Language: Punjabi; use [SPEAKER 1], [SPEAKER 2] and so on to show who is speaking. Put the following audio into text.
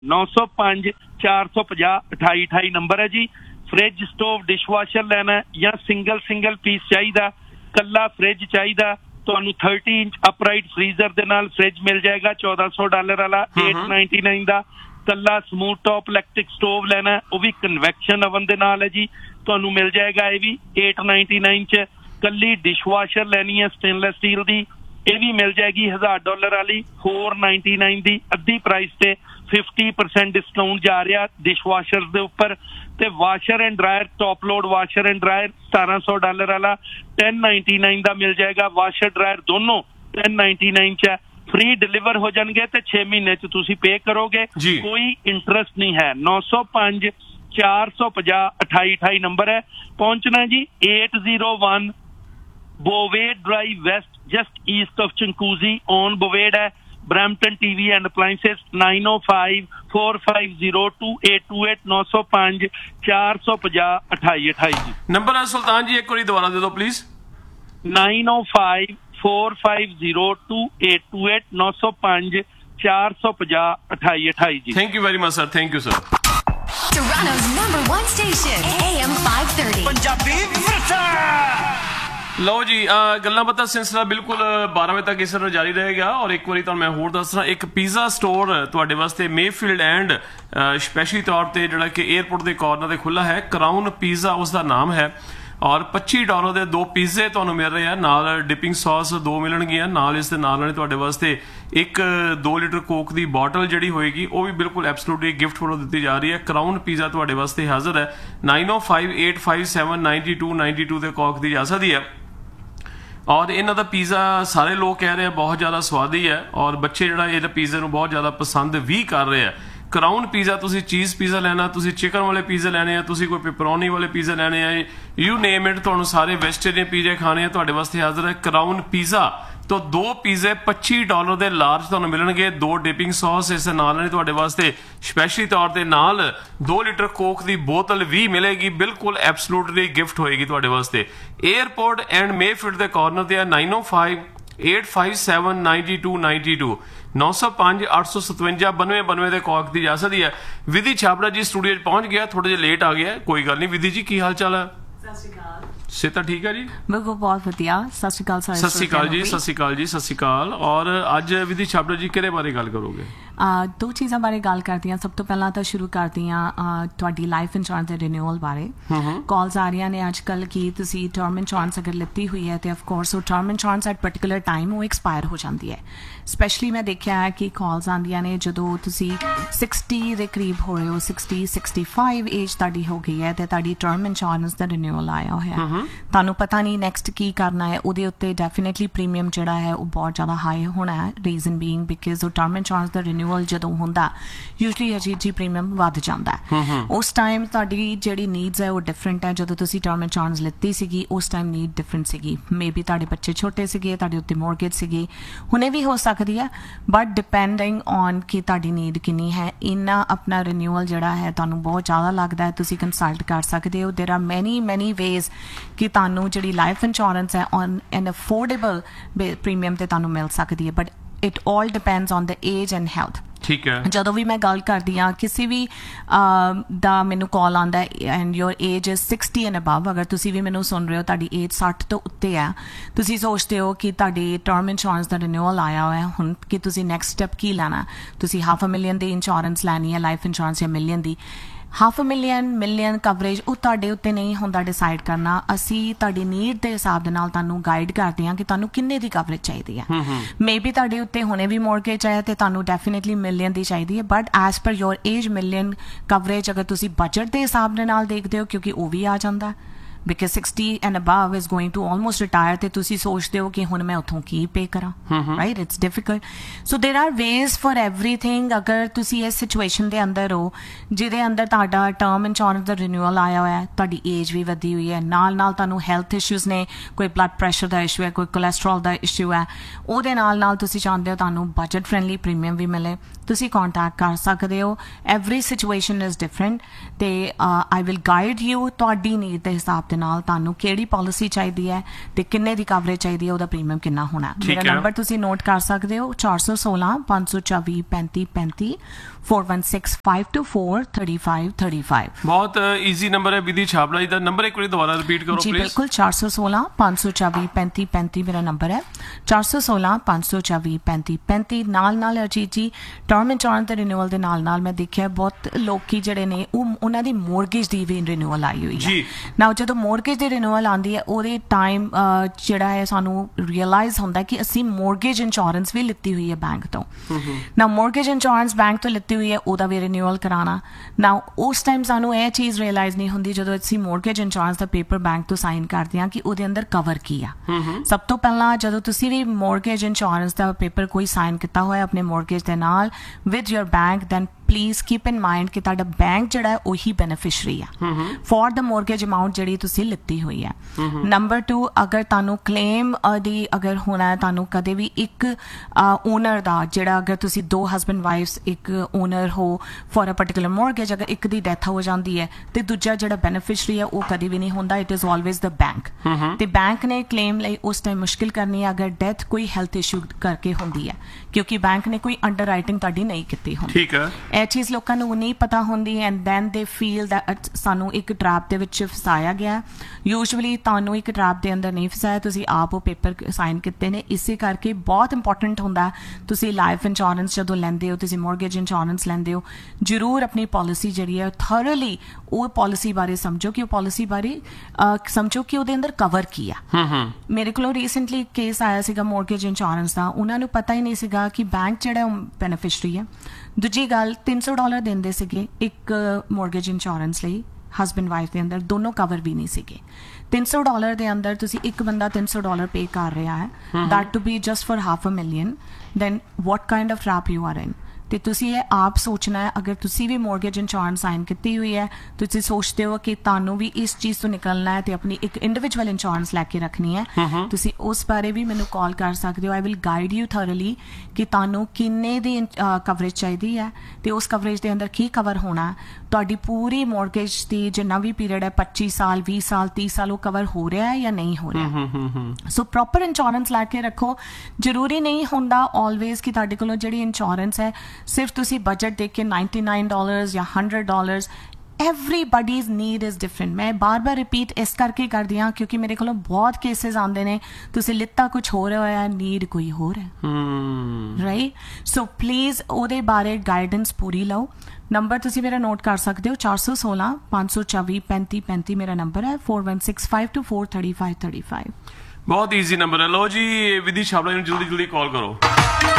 [SPEAKER 1] 905 450 2828 नंबर है जी। फ्रिज स्टोव डिशवाशर लेना या सिंगल पीस चाहिए, कला फ्रिज चाहिए ਤੁਹਾਨੂੰ 30 ਇੰਚ ਅਪਰਾਈਟ ਫਰੀਜ਼ਰ ਦੇ ਨਾਲ ਫ੍ਰਿਜ ਮਿਲ ਜਾਏਗਾ $1400 ਵਾਲਾ 899 ਦਾ। ਕੱਲਾ ਸਮੂਥ ਟੌਪ ਇਲੈਕਟ੍ਰਿਕ ਸਟੋਵ ਲੈਣਾ ਉਹ ਵੀ ਕਨਵੈਕਸ਼ਨ ਓਵਨ ਦੇ ਨਾਲ ਹੈ ਜੀ, ਤੁਹਾਨੂੰ ਮਿਲ ਜਾਏਗਾ ਇਹ ਵੀ 899 ਚ। ਕੱਲੀ ਡਿਸ਼ਵਾਸ਼ਰ ਲੈਣੀ ਹੈ ਸਟੇਨਲੈਸ ਸਟੀਲ ਦੀ, ਇਹ ਵੀ ਮਿਲ ਜਾਏਗੀ $1000 ਵਾਲੀ 499 ਦੀ, ਅੱਧੀ ਪ੍ਰਾਈਸ ਤੇ 50% ਡਿਸਕਾਊਂਟ ਜਾ ਰਿਹਾ ਡਿਸ਼ਵਾਸ਼ਰ ਦੇ ਉੱਪਰ। ਤੇ washer and dryer top load washer and dryer $1700 ਵਾਲਾ 1099 ਦਾ ਮਿਲ ਜਾਏਗਾ। ਵਾਸ਼ਰ ਡਰਾਇਰ ਦੋਨੋਂ 1099 ਚ ਹੈ, ਫ੍ਰੀ ਡਿਲੀਵਰ ਹੋ ਜਾਣਗੇ ਤੇ 6 ਮਹੀਨੇ ਚ ਤੁਸੀਂ ਪੇ ਕਰੋਗੇ, ਕੋਈ ਇੰਟਰਸਟ ਨਹੀਂ ਹੈ। 905 450 2828 ਨੰਬਰ ਹੈ। ਪਹੁੰਚਣਾ ਜੀ 801 ਬੋਵੇਡ drive West, just East of ਚੰਕੂਜ਼ੀ on ਬੋਵੇਡ ਹੈ। Brampton TV and Appliances 905 450 2828 905 450 2828 ji.
[SPEAKER 2] Number है सुल्तान जी, एक बार दोबारा दे दो please.
[SPEAKER 1] 905 450 2828 905 450 2828 ji.
[SPEAKER 2] Thank you very much sir, thank you sir.
[SPEAKER 3] Toronto's #1 station AM 530
[SPEAKER 4] Punjabi Virsa.
[SPEAKER 2] ਲਓ ਜੀ, ਗੱਲਾਂ ਬਾਤਾਂ ਸਿਲਸਿਲਾ ਬਿਲਕੁਲ 12 ਵਜੇ ਤੱਕ ਇਸ ਤਰ੍ਹਾਂ ਜਾਰੀ ਰਹੇਗਾ। ਔਰ ਇੱਕ ਵਾਰੀ ਤੁਹਾਨੂੰ ਮੈਂ ਹੋਰ ਦੱਸਣਾ, ਇੱਕ ਪੀਜ਼ਾ ਸਟੋਰ ਤੁਹਾਡੇ ਵਾਸਤੇ ਮੇਫੀਲਡ ਐਂਡ ਸਪੈਸ਼ਲੀ ਤੌਰ ਤੇ ਜਿਹੜਾ ਕਿ 에ਅਰਪੋਰਟ ਦੇ ਕਾਰਨਰ ਤੇ ਖੁੱਲ੍ਹਾ ਹੈ। ਕਰਾਊਨ ਪੀਜ਼ਾ ਉਸ ਦਾ ਨਾਮ ਹੈ। ਔਰ $25 ਦੇ 2 ਪੀਜ਼ੇ ਤੁਹਾਨੂੰ ਮਿਲ ਰਹੇ ਆ, ਨਾਲ ਡਿਪਿੰਗ ਸੌਸ 2 ਮਿਲਣਗੀਆਂ, ਨਾਲ ਇਸ ਦੇ ਨਾਲ ਤੁਹਾਡੇ ਵਾਸਤੇ ਇੱਕ 2 ਲੀਟਰ ਕੋਕ ਦੀ ਬੋਟਲ ਜਿਹੜੀ ਹੋਏਗੀ ਉਹ ਵੀ ਬਿਲਕੁਲ ਐਬਸੋਲੂਟਲੀ ਗਿਫਟ ਵੱਲੋਂ ਦਿੱਤੀ ਜਾ ਰਹੀ ਹੈ। ਕਰਾਊਨ ਪੀਜ਼ਾ ਤੁਹਾਡੇ ਵਾਸਤੇ ਹਾਜ਼ਰ ਹੈ। 905 857 9292 ਦੇ ਕੋਕ ਦੀ ਜਾ ਸਕਦੀ ਹੈ। ਔਰ ਇਹਨਾਂ ਦਾ ਪੀਜ਼ਾ ਸਾਰੇ ਲੋਕ ਕਹਿ ਰਹੇ ਆ ਬਹੁਤ ਜ਼ਿਆਦਾ ਸਵਾਦੀ ਹੈ, ਔਰ ਬੱਚੇ ਜਿਹੜਾ ਇਹ ਪੀਜ਼ੇ ਨੂੰ ਬਹੁਤ ਜ਼ਿਆਦਾ ਪਸੰਦ ਵੀ ਕਰ ਰਹੇ ਆ। ਕਰਾਊਨ ਪੀਜ਼ਾ, ਤੁਸੀਂ ਚੀਜ਼ ਪੀਜ਼ਾ ਲੈਣਾ, ਤੁਸੀਂ ਚਿਕਨ ਵਾਲੇ ਪੀਜ਼ੇ ਲੈਣੇ ਆ, ਤੁਸੀਂ ਕੋਈ ਪਿਪਰੋਨੀ ਵਾਲੇ ਪੀਜ਼ੇ ਲੈਣੇ ਆ, ਯੂ ਨੇਮ ਇਟ, ਤੁਹਾਨੂੰ ਸਾਰੇ ਵੈਜੀਟੇਰੀਅਨ ਪੀਜ਼ੇ ਖਾਣੇ ਆ, ਤੁਹਾਡੇ ਵਾਸਤੇ ਹਾਜ਼ਰ ਹੈ ਕਰਾਊਨ ਪੀਜ਼ਾ। तो 2 ਪੀਜ਼ੇ $25 ਦੇ ਲਾਰਜ ਤੁਹਾਨੂੰ ਮਿਲਣਗੇ, 2 ਡਿਪਿੰਗ ਸੌਸ ਇਸ ਦੇ ਨਾਲ ਨੇ ਤੁਹਾਡੇ ਵਾਸਤੇ ਸਪੈਸ਼ਲੀ ਤੌਰ ਤੇ, ਨਾਲ 2 ਲੀਟਰ ਕੋਕ ਦੀ ਬੋਤਲ ਵੀ ਮਿਲੇਗੀ, ਬਿਲਕੁਲ ਐਬਸੋਲੂਟਲੀ ਗਿਫਟ ਹੋਏਗੀ ਤੁਹਾਡੇ ਵਾਸਤੇ। 에ਅਰਪੋਰਟ ਐਂਡ ਮੇਫੀਲਡ ਦੇ ਕਾਰਨਰ ਤੇ ਆ। 905 857 9292 905 857 9292 ਦੇ ਕੋਕ ਦੀ ਜਾ ਸਕਦੀ ਹੈ। ਵਿਧੀ ਛਾਬੜਾ ਜੀ ਸਟੂਡੀਓ 'ਚ ਪਹੁੰਚ ਗਿਆ, ਥੋੜਾ ਜਿਹਾ ਲੇਟ ਆ ਗਿਆ, ਕੋਈ ਗੱਲ ਨਹੀਂ। ਵਿਧੀ ਜੀ ਕੀ ਹਾਲ ਚਾਲ ਹੈ?
[SPEAKER 5] ਸਤਿ ਸ਼੍ਰੀ ਅਕਾਲ।
[SPEAKER 2] ਸਿਹਤ ਠੀਕ ਹੈ ਜੀ?
[SPEAKER 5] ਬਿਲਕੁਲ ਬਹੁਤ ਵਧੀਆ। ਸਤਿ ਸ਼੍ਰੀ ਅਕਾਲ ਸਾਰੇ।
[SPEAKER 2] ਸਤਿ ਸ਼੍ਰੀ ਅਕਾਲ ਜੀ, ਸਤਿ ਸ਼੍ਰੀ ਅਕਾਲ ਜੀ, ਸਤਿ ਸ਼੍ਰੀ ਅਕਾਲ। ਔਰ ਅੱਜ ਵਿਧੀ ਛਾਬੜਾ ਜੀ ਕਿਹੜੇ ਬਾਰੇ ਗੱਲ ਕਰੋਗੇ?
[SPEAKER 5] 2 ਚੀਜ਼ਾਂ ਬਾਰੇ ਗੱਲ ਕਰਦੀ ਹਾਂ। ਸਭ ਤੋਂ ਪਹਿਲਾਂ ਤਾਂ ਸ਼ੁਰੂ ਕਰਦੀ ਹਾਂ ਤੁਹਾਡੀ ਲਾਈਫ ਇੰਸ਼ੋਰੈਂਸ ਦੇ ਰਿਨਿਊਅਲ ਬਾਰੇ। ਕਾਲਸ ਆ ਰਹੀਆਂ ਨੇ ਅੱਜ ਕੱਲ੍ਹ ਕਿ ਤੁਸੀਂ ਟਰਮ ਇੰਸ਼ੋਰੈਂਸ ਅਗਰ ਲਿੱਤੀ ਹੋਈ ਹੈ ਤੇ ਅਫਕੋਰਸ ਉਹ term insurance at particular time ਉਹ ਐਕਸਪਾਇਰ ਹੋ ਜਾਂਦੀ ਹੈ। ਸਪੈਸ਼ਲੀ ਮੈਂ ਦੇਖਿਆ ਹੈ ਕਿ ਕਾਲਸ ਆਉਂਦੀਆਂ ਨੇ ਜਦੋਂ ਤੁਸੀਂ 60 ਦੇ ਕਰੀਬ ਹੋ ਰਹੇ ਹੋ, 65 ਏਜ ਤੁਹਾਡੀ ਹੋ ਗਈ ਹੈ ਤੇ ਤੁਹਾਡੀ ਟਰਮ ਇੰਸ਼ੋਰੈਂਸ ਦਾ ਰਿਨਿਊਅਲ ਆਇਆ ਹੋਇਆ, ਤੁਹਾਨੂੰ ਪਤਾ ਨਹੀਂ ਨੈਕਸਟ ਕੀ ਕਰਨਾ ਹੈ। ਉਹਦੇ ਉੱਤੇ ਡੈਫੀਨੇਟਲੀ ਪ੍ਰੀਮੀਅਮ ਜਿਹੜਾ ਹੈ ਉਹ ਬਹੁਤ ਜ਼ਿਆਦਾ ਹਾਈ ਹੋਣਾ ਹੈ। ਰੀਜ਼ਨ ਬੀਇੰਗ ਬਿਕਾਜ਼ ਉਹ ਟਰਮ ਇੰਸ਼ੋਰੈਂਸ ਦਾ ਰਿਨਿਊਅਲ ਜਦੋਂ ਹੁੰਦਾ ਯੂਜਲੀ ਜੀ ਪ੍ਰੀਮੀਅਮ ਵੱਧ ਜਾਂਦਾ ਹੈ। ਉਸ ਟਾਈਮ ਤੁਹਾਡੀ ਜਿਹੜੀ ਨੀਡਸ ਹੈ ਉਹ ਡਿਫਰੈਂਟ ਹੈ। ਜਦੋਂ ਤੁਸੀਂ ਟਰਮ ਇੰਸ਼ੋਰੈਂਸ ਲਿੱਤੀ ਸੀਗੀ ਉਸ ਟਾਈਮ ਨੀਡ ਡਿਫਰੈਂਟ ਸੀਗੀ, ਮੇਬੀ ਤੁਹਾਡੇ ਬੱਚੇ ਛੋਟੇ ਸੀਗੇ, ਤੁਹਾਡੇ ਉੱਤੇ ਮੌਰਗੇਜ ਸੀਗੀ, ਹੁਣੇ ਵੀ ਹੋ ਸਕਦੀ ਹੈ, ਬਟ ਡਿਪੈਂਡਿੰਗ ਔਨ ਕਿ ਤੁਹਾਡੀ ਨੀਡ ਕਿੰਨੀ ਹੈ। ਇੰਨਾ ਆਪਣਾ ਰਿਨਿਊਅਲ ਜਿਹੜਾ ਹੈ ਤੁਹਾਨੂੰ ਬਹੁਤ ਜ਼ਿਆਦਾ ਲੱਗਦਾ ਹੈ, ਤੁਸੀਂ ਕੰਸਲਟ ਕਰ ਸਕਦੇ ਹੋ। ਦੇਰ ਆਰ ਮੈਨੀ ਵੇਜ਼ ਕਿ ਤੁਹਾਨੂੰ ਜਿਹੜੀ ਲਾਈਫ ਇੰਸ਼ੋਰੈਂਸ ਹੈ ਔਨ ਐਨ ਅਫੋਰਡੇਬਲ ਪ੍ਰੀਮੀਅਮ ਤੇ ਤੁਹਾਨੂੰ ਮਿਲ ਸਕਦੀ ਹੈ, but it all depends on the age and health.
[SPEAKER 2] ਠੀਕ ਹੈ। ਜਦੋਂ
[SPEAKER 5] ਵੀ ਮੈਂ ਗੱਲ ਕਰਦੀ ਹਾਂ ਕਿਸੇ ਵੀ ਦਾ ਮੈਨੂੰ ਕਾਲ ਆਉਂਦਾ and your age is 60 and above, ਅਗਰ ਤੁਸੀਂ ਵੀ ਮੈਨੂੰ ਸੁਣ ਰਹੇ ਹੋ ਤੁਹਾਡੀ ਏਜ 60 ਤੋਂ ਉੱਤੇ ਹੈ, ਤੁਸੀਂ ਸੋਚਦੇ ਹੋ ਕਿ ਤੁਹਾਡੀ ਟਰਮ ਇੰਸ਼ੋਰੈਂਸ ਦਾ ਰਿਨਿਊਅਲ ਆਇਆ ਹੋਇਆ ਹੁਣ ਕਿ ਤੁਸੀਂ ਨੈਕਸਟ ਸਟੈਪ ਕੀ ਲੈਣਾ, ਤੁਸੀਂ $500,000 ਦੀ ਇੰਸ਼ੋਰੈਂਸ ਲੈਣੀ ਹੈ ਲਾਈਫ ਇੰਸ਼ੋਰੈਂਸ ਜਾਂ $1 million ਦੀ। $500,000 ਕਵਰੇਜ ਉਹ ਤੁਹਾਡੇ ਉੱਤੇ ਨਹੀਂ ਹੁੰਦਾ ਡਿਸਾਈਡ ਕਰਨਾ। ਅਸੀਂ ਤੁਹਾਡੀ ਨੀਡ ਦੇ ਹਿਸਾਬ ਦੇ ਨਾਲ ਤੁਹਾਨੂੰ ਗਾਈਡ ਕਰਦੇ ਹਾਂ ਕਿ ਤੁਹਾਨੂੰ ਕਿੰਨੇ ਦੀ ਕਵਰੇਜ ਚਾਹੀਦੀ ਹੈ। ਮੇਬੀ ਤੁਹਾਡੇ ਉੱਤੇ ਹੁਣੇ ਵੀ ਮੌਰਗੇਜ ਹੈ ਤੇ ਤੁਹਾਨੂੰ ਡੈਫੀਨੇਟਲੀ $1 million ਦੀ ਚਾਹੀਦੀ ਹੈ, but as per your age $1 million coverage ਅਗਰ ਤੁਸੀਂ ਬਜਟ ਦੇ ਹਿਸਾਬ ਦੇ ਨਾਲ ਦੇਖਦੇ ਹੋ, ਕਿਉਂਕਿ ਉਹ ਵੀ ਆ ਜਾਂਦਾ because 60 and above is going to almost retire ਤੇ ਤੁਸੀਂ ਸੋਚਦੇ ਹੋ ਕਿ ਹੁਣ ਮੈਂ ਉੱਥੋਂ ਕੀ ਪੇ ਕਰਾਂ, ਰਾਈਟ? It's difficult. ਸੋ ਦੇਰ ਆਰ ਵੇਜ਼ ਫॉर ਐਵਰੀਥਿੰਗ। ਅਗਰ ਤੁਸੀਂ ਇਸ ਸਿਚੁਏਸ਼ਨ ਦੇ ਅੰਦਰ ਹੋ ਜਿਹਦੇ ਅੰਦਰ ਤੁਹਾਡਾ ਟਰਮ ਇੰਸ਼ੋਰੈਂਸ ਦਾ ਰਿਨਿਊਅਲ ਆਇਆ ਹੋਇਆ ਹੈ, ਤੁਹਾਡੀ ਏਜ ਵੀ ਵਧੀ ਹੋਈ ਹੈ, ਨਾਲ ਤੁਹਾਨੂੰ ਹੈਲਥ ਇਸ਼ੂਜ਼ ਨੇ, ਕੋਈ ਬਲੱਡ ਪ੍ਰੈਸ਼ਰ ਦਾ ਇਸ਼ੂ ਹੈ, ਕੋਈ ਕੋਲੈਸਟਰੋਲ ਦਾ ਇਸ਼ੂ ਹੈ, ਉਹਦੇ ਨਾਲ ਤੁਸੀਂ ਚਾਹੁੰਦੇ ਹੋ ਤੁਹਾਨੂੰ ਬਜਟ ਫਰੈਂਡਲੀ ਪ੍ਰੀਮੀਅਮ ਵੀ ਮਿਲੇ, ਤੁਸੀਂ ਕੰਟੈਕਟ ਕਰ ਸਕਦੇ ਹੋ। ਐਵਰੀ ਸਿਚੁਏਸ਼ਨ ਇਜ਼ ਡਿਫਰੈਂਟ ਤੇ ਆਈ ਵਿਲ ਗਾਈਡ ਯੂ ਤੁਹਾਡੀ ਨੀਡ ਦੇ ਹਿਸਾਬ ਦੇ ਨਾਲ ਤੁਹਾਨੂੰ ਕਿਹੜੀ ਪਾਲਿਸੀ ਚਾਹੀਦੀ ਹੈ ਤੇ ਕਿੰਨੇ ਦੀ ਕਵਰੇਜ ਚਾਹੀਦੀ ਹੈ, ਉਹਦਾ ਪ੍ਰੀਮੀਅਮ ਕਿੰਨਾ ਹੋਣਾ। ਮੇਰਾ ਨੰਬਰ ਤੁਸੀਂ ਨੋਟ ਕਰ ਸਕਦੇ ਹੋ 416 524 3535 4165243535।
[SPEAKER 2] ਬਹੁਤ ਈਜ਼ੀ ਨੰਬਰ ਹੈ ਵਿਧੀ ਛਾਬੜਾ ਜੀ ਦਾ ਨੰਬਰ, ਇੱਕ ਵਾਰੀ ਦੁਬਾਰਾ ਰਿਪੀਟ ਕਰੋ
[SPEAKER 5] ਜੀ
[SPEAKER 2] ਪਲੀਜ਼।
[SPEAKER 5] ਬਿਲਕੁਲ 416 524 3535 ਮੇਰਾ ਨੰਬਰ ਹੈ। 416 524 3535 ਨਾਲ ਅਜੀਤ ਜੀ ਟਰਮ ਇੰਸ਼ੋਰੈਂਸ ਦੇ ਰਿਨਿਊਅਲ ਦੇ ਨਾਲ ਮੈਂ ਦੇਖਿਆ ਬਹੁਤ ਲੋਕੀ ਜਿਹੜੇ ਨੇ ਉਹਨਾਂ ਦੀ ਮੋਰਗੇਜ ਦੀ ਵੀ ਰਿਨਿਊਅਲ ਆਈ ਹੋਈ ਹੈ। ਨਾਓ ਜਦੋਂ ਮੋਰਗੇਜ ਦੀ ਰਿਨਿਊਅਲ ਆਉਂਦੀ ਹੈ ਉਹਦੇ ਟਾਈਮ ਜਿਹੜਾ ਹੈ ਸਾਨੂੰ ਰਿਅਲਾਈਜ਼ ਹੁੰਦਾ ਕਿ ਅਸੀਂ ਮੋਰਗੇਜ ਇੰਸ਼ੋਰੈਂਸ ਵੀ ਲਿੱਤੀ ਹੋਈ ਹੈ ਬੈਂਕ ਤੋਂ। ਨਾ ਮੋਰਗੇਜ ਇੰਸ਼ੋਰੈਂਸ ਬੈਂਕ ਤੋਂ ਲਿੱਤੀ ਹੋਈ ਹੈ ਉਹਦਾ ਵੀ ਰਿਨਿਊਅਲ ਕਰਾਉਣਾ। ਨਾ ਉਸ ਟਾਈਮ ਸਾਨੂੰ ਇਹ ਚੀਜ਼ ਰਿਅਲਾਈਜ਼ ਨਹੀਂ ਹੁੰਦੀ ਜਦੋਂ ਅਸੀਂ ਮੋਰਗੇਜ ਇੰਸ਼ੋਰੈਂਸ ਦਾ ਪੇਪਰ ਬੈਂਕ ਤੋਂ ਸਾਈਨ ਕਰਦੇ ਹਾਂ ਕਿ ਉਹਦੇ ਅੰਦਰ ਕਵਰ ਕੀ ਆ। ਸਭ ਤੋਂ ਪਹਿਲਾਂ ਜਦੋਂ ਤੁਸੀਂ ਵੀ ਮੋਰਗੇਜ ਇੰਸ਼ੋਰੈਂਸ ਦਾ ਪੇਪਰ ਕੋਈ ਸਾਈਨ ਕੀਤਾ ਹੋਇਆ ਆਪਣੇ ਮੋਰਗੇਜ ਦੇ ਨਾਲ with your bank, then please keep in mind ਕਿ ਤੁਹਾਡਾ ਬੈਂਕ ਜਿਹੜਾ ਹੈ ਉਹੀ ਬੈਨੀਫਿਸ਼ਰੀ ਆ ਫॉर द ਮੋਰਗੇਜ ਅਮਾਊਂਟ ਜਿਹੜੀ ਤੁਸੀਂ ਲਿੱਤੀ ਹੋਈ ਹੈ। ਨੰਬਰ 2, ਅਗਰ ਤੁਹਾਨੂੰ ਕਲੇਮ ਦੀ ਅਗਰ ਹੋਣਾ ਹੈ, ਤੁਹਾਨੂੰ ਕਦੇ ਵੀ ਇੱਕ ਓਨਰ ਦਾ ਜਿਹੜਾ ਅਗਰ ਤੁਸੀਂ 2 ਹਸਬੈਂਡ ਵਾਈਫਸ ਇੱਕ ਓਨਰ ਹੋ ਫॉर ਅ ਪਾਰਟਿਕੂਲਰ ਮੋਰਗੇਜ, ਅਗਰ ਇੱਕ ਦੀ ਡੈਥ ਹੋ ਜਾਂਦੀ ਹੈ ਤੇ ਦੂਜਾ ਜਿਹੜਾ ਬੈਨੀਫਿਸ਼ਰੀ ਹੈ ਉਹ ਕਦੇ ਵੀ ਨਹੀਂ ਹੁੰਦਾ। It is always the bank. ਤੇ ਬੈਂਕ ਨੇ ਕਲੇਮ ਲਈ ਉਸ ਟਾਈਮ ਮੁਸ਼ਕਿਲ ਕਰਨੀ ਹੈ ਅਗਰ ਡੈਥ ਕੋਈ ਹੈਲਥ ਇਸ਼ੂ ਕਰਕੇ ਹੁੰਦੀ ਹੈ, ਕਿਉਂਕਿ ਬੈਂਕ ਨੇ ਕੋਈ ਅੰਡਰ ਰਾਈਟਿੰਗ ਤੁਹਾਡੀ ਨਹੀਂ ਕੀਤੀ ਹੁੰਦੀ।
[SPEAKER 2] ਠੀਕ ਹੈ।
[SPEAKER 5] ਇਹ ਚੀਜ਼ ਲੋਕਾਂ ਨੂੰ ਨਹੀਂ ਪਤਾ ਹੁੰਦੀ ਐਂਡ ਦੈਨ ਦੇ ਫੀਲ ਦੈਟ ਸਾਨੂੰ ਇੱਕ ਟਰੈਪ ਦੇ ਵਿੱਚ ਫਸਾਇਆ ਗਿਆ। ਯੂਜੂਅਲੀ ਤੁਹਾਨੂੰ ਇੱਕ ਟਰੈਪ ਦੇ ਅੰਦਰ ਨਹੀਂ ਫਸਾਇਆ, ਤੁਸੀਂ ਆਪ ਉਹ ਪੇਪਰ ਸਾਈਨ ਕੀਤੇ ਨੇ। ਇਸੇ ਕਰਕੇ ਬਹੁਤ ਇੰਪੋਰਟੈਂਟ ਹੁੰਦਾ ਤੁਸੀਂ ਲਾਈਫ ਇੰਸ਼ੋਰੈਂਸ ਜਦੋਂ ਲੈਂਦੇ ਹੋ, ਤੁਸੀਂ ਮੋਰਗੇਜ ਇੰਸ਼ੋਰੈਂਸ ਲੈਂਦੇ ਹੋ, ਜ਼ਰੂਰ ਆਪਣੀ ਪਾਲਿਸੀ ਜਿਹੜੀ ਹੈ ਥਰਲੀ ਉਹ ਪਾਲਿਸੀ ਬਾਰੇ ਸਮਝੋ ਕਿ ਉਹ ਪਾਲਿਸੀ ਬਾਰੇ ਸਮਝੋ ਕਿ ਉਹਦੇ ਅੰਦਰ ਕਵਰ ਕੀ ਆ। ਮੇਰੇ ਕੋਲੋਂ ਰੀਸੈਂਟਲੀ ਕੇਸ ਆਇਆ ਸੀਗਾ ਮੋਰਗੇਜ ਇੰਸ਼ੋਰੈਂਸ ਦਾ, ਉਹਨਾਂ ਨੂੰ ਪਤਾ ਹੀ ਨਹੀਂ ਸੀਗਾ ਕਿ ਬੈਂਕ ਜਿਹੜਾ ਬੈਨੀਫਿਸ਼ਰੀ ਹੈ। ਦੂਜੀ ਗੱਲ $300 ਦਿੰਦੇ ਸੀਗੇ ਇੱਕ ਮੋਰਗੇਜ ਇੰਸ਼ੋਰੈਂਸ ਲਈ, ਹਸਬੈਂਡ ਵਾਈਫ ਦੇ ਅੰਦਰ ਦੋਨੋਂ ਕਵਰ ਵੀ ਨਹੀਂ ਸੀਗੇ। $300 ਦੇ ਅੰਦਰ ਤੁਸੀਂ ਇੱਕ ਬੰਦਾ $300 ਪੇ ਕਰ ਰਿਹਾ ਹੈ, that to be just for $500,000, then what kind of trap you are in. ਤੇ ਤੁਸੀਂ ਇਹ ਆਪ ਸੋਚਣਾ ਹੈ, ਅਗਰ ਤੁਸੀਂ ਵੀ ਮੋਰਗੇਜ ਇੰਸ਼ੋਰੈਂਸ ਸਾਈਨ ਕੀਤੀ ਹੋਈ ਹੈ, ਤੁਸੀਂ ਸੋਚਦੇ ਹੋ ਕਿ ਤੁਹਾਨੂੰ ਵੀ ਇਸ ਚੀਜ਼ ਤੋਂ ਨਿਕਲਣਾ ਹੈ ਤੇ ਆਪਣੀ ਇੱਕ ਇੰਡੀਵਿਜੂਅਲ ਇੰਸ਼ੋਰੈਂਸ ਲੈ ਕੇ ਰੱਖਣੀ ਹੈ, ਤੁਸੀਂ ਉਸ ਬਾਰੇ ਵੀ ਮੈਨੂੰ ਕਾਲ ਕਰ ਸਕਦੇ ਹੋ। ਆਈ ਵਿਲ ਗਾਈਡ ਯੂ ਥਰਲੀ ਕਿ ਤੁਹਾਨੂੰ ਕਿੰਨੇ ਦੀ ਕਵਰੇਜ ਚਾਹੀਦੀ ਹੈ ਤੇ ਉਸ ਕਵਰੇਜ ਦੇ ਅੰਦਰ ਕੀ ਕਵਰ ਹੋਣਾ। ਤੁਹਾਡੀ ਪੂਰੀ ਮੋਰਗੇਜ ਦੀ ਜਿੰਨਾ ਵੀ ਪੀਰੀਅਡ ਹੈ 25 ਸਾਲ 20 ਸਾਲ 30 ਸਾਲ ਉਹ ਕਵਰ ਹੋ ਰਿਹਾ ਹੈ ਜਾਂ ਨਹੀਂ ਹੋ ਰਿਹਾ। ਸੋ ਪ੍ਰੋਪਰ ਇੰਸ਼ੋਰੈਂਸ ਲੈ ਕੇ ਰੱਖੋ। ਜ਼ਰੂਰੀ ਨਹੀਂ ਹੁੰਦਾ ਆਲਵੇਜ਼ ਕਿ ਤੁਹਾਡੇ ਕੋਲੋਂ ਜਿਹੜੀ ਇੰਸ਼ੋਰੈਂਸ ਹੈ ਸਿਰਫ ਤੁਸੀਂ ਬਜਟ ਦੇਖ ਕੇ $99 ਜਾਂ $100, everybody's need is different। ਮੈਂ ਬਾਰ-ਬਾਰ ਰਿਪੀਟ ਇਸ ਕਰਕੇ ਕਰਦੀ ਹਾਂ ਕਿਉਂਕਿ ਮੇਰੇ ਕੋਲੋਂ ਬਹੁਤ ਕੇਸਿਸ ਆਉਂਦੇ ਨੇ, ਤੁਸੀਂ ਲਿੱਤਾ ਕੁਝ ਹੋਰ ਹੋਇਆ, ਨੀਡ ਕੋਈ ਹੋਰ ਹੈ, ਰਾਈਟ। ਸੋ ਪਲੀਜ਼ ਉਹਦੇ ਬਾਰੇ ਗਾਈਡੈਂਸ ਪੂਰੀ ਲਓ। ਨੰਬਰ ਤੁਸੀਂ ਮੇਰਾ ਨੋਟ ਕਰ ਸਕਦੇ ਹੋ 416 524 3535 ਮੇਰਾ ਨੰਬਰ ਹੈ। 4165243535।
[SPEAKER 2] ਬਹੁਤ ਈਜ਼ੀ ਨੰਬਰ ਹੈ। ਲਓ ਜੀ ਵਿਧੀ ਛਾਬੜਾ ਨੂੰ ਜਲਦੀ ਕਾਲ ਕਰੋ।